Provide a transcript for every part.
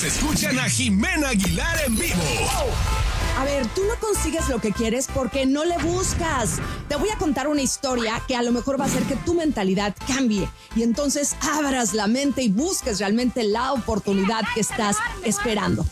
Escuchan a Jimena Aguilar en vivo. A ver, tú no consigues lo que quieres porque no le buscas. Te voy a contar una historia que a lo mejor va a hacer que tu mentalidad cambie y entonces abras la mente y busques realmente la oportunidad que estás esperando.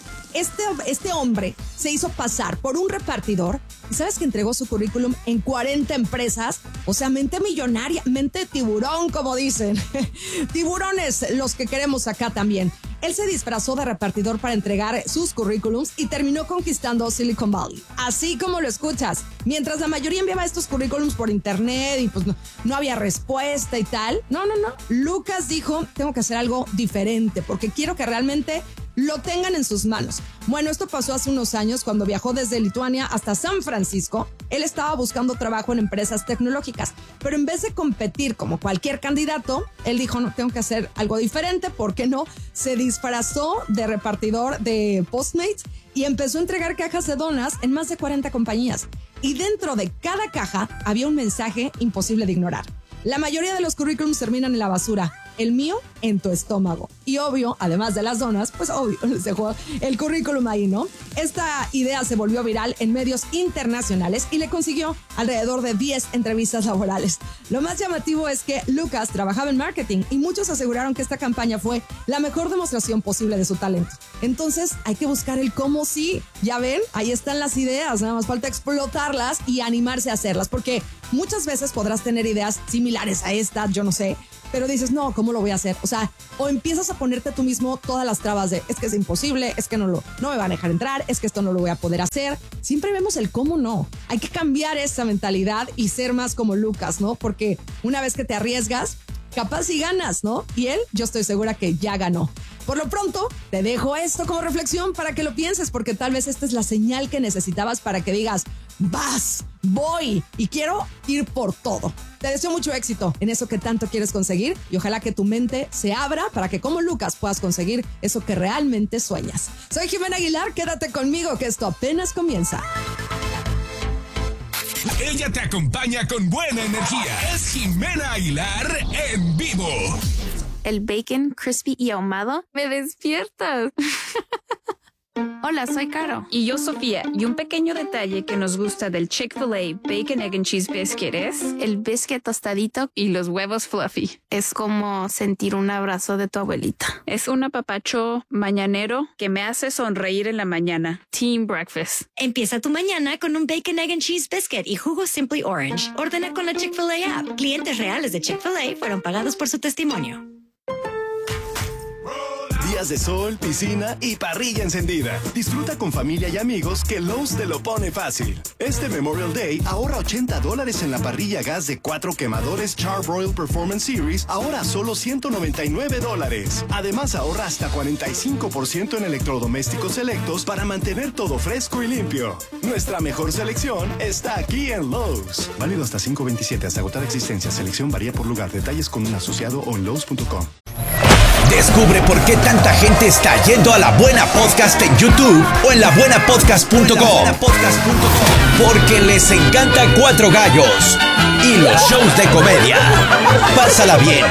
Este hombre se hizo pasar por un repartidor y ¿sabes que entregó su currículum en 40 empresas? O sea, mente millonaria, mente tiburón, como dicen. Tiburones los que queremos acá también. Él se disfrazó de repartidor para entregar sus currículums y terminó conquistando Silicon Valley. Así como lo escuchas. Mientras la mayoría enviaba estos currículums por internet y pues no había respuesta y tal. No. Lucas dijo, tengo que hacer algo diferente porque quiero que realmente lo tengan en sus manos. Bueno, esto pasó hace unos años cuando viajó desde Lituania hasta San Francisco. Él estaba buscando trabajo en empresas tecnológicas, pero en vez de competir como cualquier candidato, él dijo, no, tengo que hacer algo diferente. ¿Por qué no? Se disfrazó de repartidor de Postmates y empezó a entregar cajas de donas en más de 40 compañías. Y dentro de cada caja había un mensaje imposible de ignorar. La mayoría de los currículums terminan en la basura. El mío en tu estómago. Y obvio, además de las donas, pues obvio, les dejó el currículum ahí, ¿no? Esta idea se volvió viral en medios internacionales y le consiguió alrededor de 10 entrevistas laborales. Lo más llamativo es que Lucas trabajaba en marketing y muchos aseguraron que esta campaña fue la mejor demostración posible de su talento. Entonces, hay que buscar el cómo sí. Ya ven, ahí están las ideas, nada más falta explotarlas y animarse a hacerlas, porque muchas veces podrás tener ideas similares a esta, yo no sé, pero dices, no, ¿cómo lo voy a hacer? O sea, o empiezas a ponerte tú mismo todas las trabas de, es que es imposible, es que no me van a dejar entrar, es que esto no lo voy a poder hacer. Siempre vemos el cómo no. Hay que cambiar esa mentalidad y ser más como Lucas, ¿no? Porque una vez que te arriesgas, capaz y ganas, ¿no? Y él, yo estoy segura que ya ganó. Por lo pronto, te dejo esto como reflexión para que lo pienses, porque tal vez esta es la señal que necesitabas para que digas, voy y quiero ir por todo. Te deseo mucho éxito en eso que tanto quieres conseguir y ojalá que tu mente se abra para que como Lucas puedas conseguir eso que realmente sueñas. Soy Jimena Aguilar, quédate conmigo que esto apenas comienza. Ella te acompaña con buena energía. Es Jimena Aguilar en vivo. El bacon crispy y ahumado me despierta. Hola, soy Caro. Y yo, Sofía. Y un pequeño detalle que nos gusta del Chick-fil-A Bacon, Egg and Cheese Biscuit es el biscuit tostadito y los huevos fluffy. Es como sentir un abrazo de tu abuelita. Es un apapacho mañanero que me hace sonreír en la mañana. Team Breakfast. Empieza tu mañana con un Bacon, Egg and Cheese Biscuit y jugo Simply Orange. Ordena con la Chick-fil-A app. Clientes reales de Chick-fil-A fueron pagados por su testimonio. Días de sol, piscina y parrilla encendida. Disfruta con familia y amigos que Lowe's te lo pone fácil. Este Memorial Day ahorra $80 en la parrilla gas de 4 quemadores Char-Broil Performance Series, ahora solo $199. Además ahorra hasta 45% en electrodomésticos selectos para mantener todo fresco y limpio. Nuestra mejor selección está aquí en Lowe's. Válido hasta 5/27 hasta agotar existencia. Selección varía por lugar. Detalles con un asociado o en Lowe's.com. Descubre por qué tanta gente está yendo a La Buena Podcast en YouTube o en labuenapodcast.com. Porque les encanta Cuatro Gallos y los shows de comedia. Pásala bien